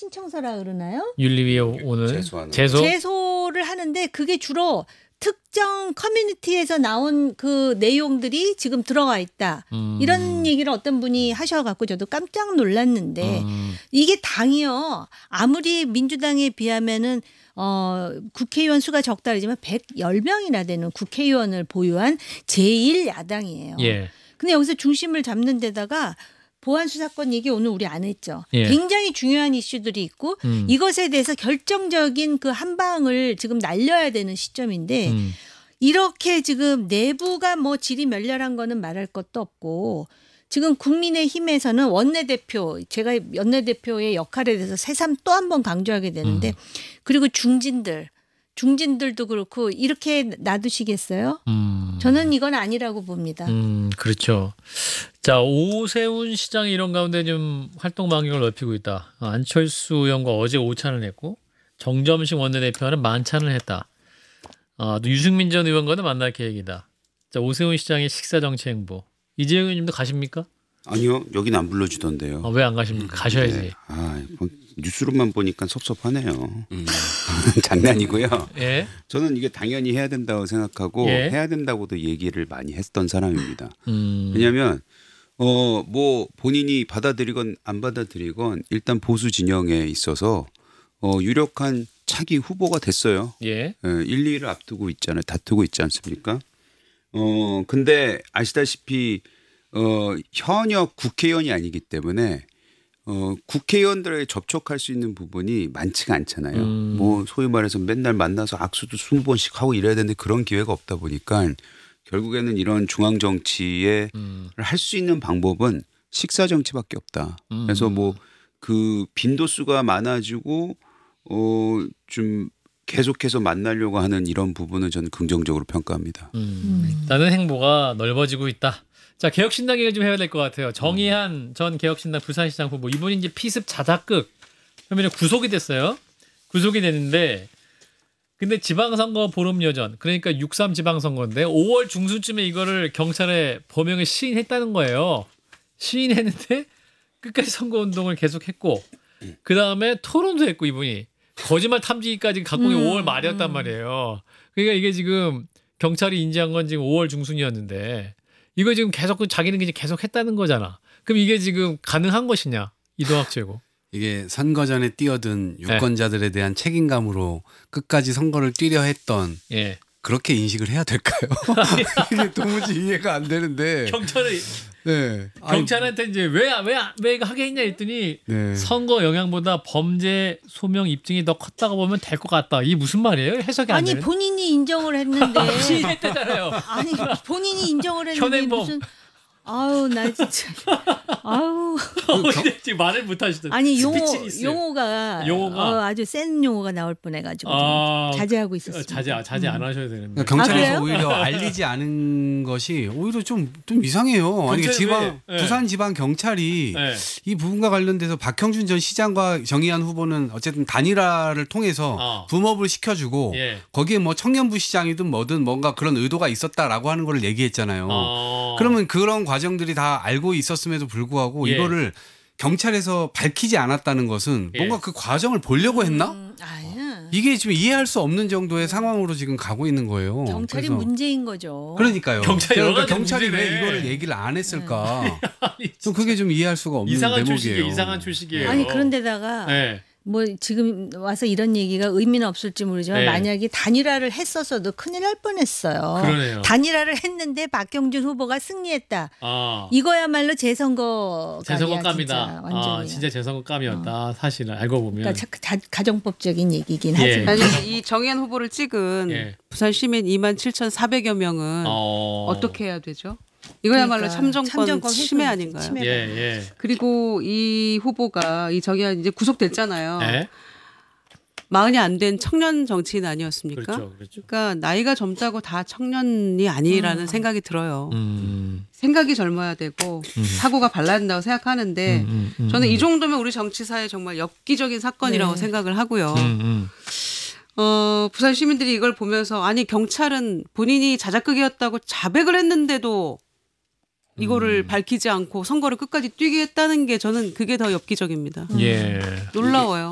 신청서라 그러나요? 윤리위에 오는 제소를 하는데 그게 주로 특정 커뮤니티에서 나온 그 내용들이 지금 들어가 있다. 이런 얘기를 어떤 분이 하셔갖고 저도 깜짝 놀랐는데 이게 당이요. 아무리 민주당에 비하면은 국회의원 수가 적다 그러지만 110명이나 되는 국회의원을 보유한 제1야당이에요. 예. 근데 여기서 중심을 잡는 데다가 보안수사권 얘기 오늘 우리 안 했죠. 예. 굉장히 중요한 이슈들이 있고 이것에 대해서 결정적인 그 한 방을 지금 날려야 되는 시점인데 이렇게 지금 내부가 뭐 질이 멸렬한 거는 말할 것도 없고 지금 국민의힘에서는 원내대표 제가 원내대표의 역할에 대해서 새삼 또 한 번 강조하게 되는데 그리고 중진들도 그렇고 이렇게 놔두시겠어요? 저는 이건 아니라고 봅니다. 그렇죠. 자, 오세훈 시장이 이런 가운데 좀 활동 반경을 넓히고 있다. 안철수 의원과 어제 오찬을 했고 정점식 원내대표는 만찬을 했다. 또 유승민 전 의원과도 만날 계획이다. 자, 오세훈 시장의 식사 정치 행보. 이재용 의원님도 가십니까? 아니요, 여기는 안 불러주던데요. 왜 안 가십니까? 가셔야지. 네. 뉴스로만 보니까 섭섭하네요. 장난이고요. 예? 저는 이게 당연히 해야 된다고 생각하고 해야 된다고도 얘기를 많이 했던 사람입니다. 왜냐하면 뭐 본인이 받아들이건 안 받아들이건 일단 보수 진영에 있어서 유력한 차기 후보가 됐어요. 예. 1, 2위를 앞두고 있잖아요. 다투고 있지 않습니까? 근데 아시다시피 현역 국회의원이 아니기 때문에 국회의원들에게 접촉할 수 있는 부분이 많지가 않잖아요. 뭐 소위 말해서 맨날 만나서 악수도 20번씩 하고 이래야 되는데 그런 기회가 없다 보니까 결국에는 이런 중앙 정치에 할 수 있는 방법은 식사 정치밖에 없다. 그래서 뭐 그 빈도수가 많아지고 좀 계속해서 만나려고 하는 이런 부분은 저는 긍정적으로 평가합니다. 나는 행보가 넓어지고 있다. 자, 개혁신당 얘기를 좀 해야 될 것 같아요. 정의한 전 개혁신당 부산시장 후보 이분이 이제 피습 자작극 혐의로 구속이 됐어요. 구속이 됐는데 근데 지방선거 보름여 전 그러니까 6.3 지방선거인데 5월 중순쯤에 이거를 경찰에 범행을 시인했다는 거예요. 시인했는데 끝까지 선거운동을 계속했고 그다음에 토론도 했고 이분이 거짓말 탐지기까지 갖고 온 게 5월 말이었단 말이에요. 그러니까 이게 지금 경찰이 인지한 건 지금 5월 중순이었는데 이거 지금 계속 자기는 그냥 계속 했다는 거잖아. 그럼 이게 지금 가능한 것이냐? 이동학 최고. 이게 선거 전에 뛰어든 유권자들에 대한 책임감으로 끝까지 선거를 뛰려 했던 그렇게 인식을 해야 될까요? 이게 도무지 이해가 안 되는데. 경찰한테 이제 왜 이거 하게 했냐 했더니 선거 영향보다 범죄 소명 입증이 더 컸다고 보면 될 것 같다. 이게 무슨 말이에요? 해석이 안 되네. 아니 본인이 인정을 했는데. 시인했다잖아요. 아니 본인이 인정을 했는데 현행범. 무슨. 아우 나 진짜. 아우. 지금 말을 못 하시던. 아니 용어가 아주 센 용어가 나올 뻔해가지고 자제하고 있었습니다. 자제 안 하셔야 되는데. 경찰에서 오히려 알리지 않은 것이 오히려 좀 이상해요. 아니 부산 지방 경찰이 이 부분과 관련돼서 박형준 전 시장과 정의한 후보는 어쨌든 단일화를 통해서 붐업을 시켜주고 거기에 뭐 청년부 시장이든 뭐든 뭔가 그런 의도가 있었다라고 하는 걸 얘기했잖아요. 그러면 그런 과정들이 다 알고 있었음에도 불구하고 이거를 경찰에서 밝히지 않았다는 것은 뭔가 그 과정을 보려고 했나? 이게 지금 이해할 수 없는 정도의 상황으로 지금 가고 있는 거예요. 경찰이 문제인 거죠. 그러니까요. 경찰이 문제네. 왜 이거를 얘기를 안 했을까? 좀 그게 좀 이해할 수가 없는 대목이에요. 이상한 출식이에요. 아니 그런데다가 뭐 지금 와서 이런 얘기가 의미는 없을지 모르지만 만약에 단일화를 했었어도 큰일 날 뻔했어요. 그러네요. 단일화를 했는데 박경준 후보가 승리했다. 이거야말로 재선거 감이다. 완전히. 진짜 재선거 감이었다. 사실은 알고 보면. 그러니까 가정법적인 얘기긴 하지만. 이 정의한 후보를 찍은 부산 시민 27,400여 명은 어떻게 해야 되죠? 이거야말로 참정권 침해 아닌가요? 그리고 이 후보가 이 정의한 이제 구속됐잖아요. 마흔이 안 된 청년 정치인 아니었습니까? 그렇죠. 그러니까 나이가 젊다고 다 청년이 아니라는 생각이 들어요. 생각이 젊어야 되고 사고가 발라야 된다고 생각하는데 저는 이 정도면 우리 정치사에 정말 엽기적인 사건이라고 생각을 하고요. 부산 시민들이 이걸 보면서 아니 경찰은 본인이 자작극이었다고 자백을 했는데도 이거를 밝히지 않고 선거를 끝까지 뛰게 했다는 게 저는 그게 더 엽기적입니다. 놀라워요.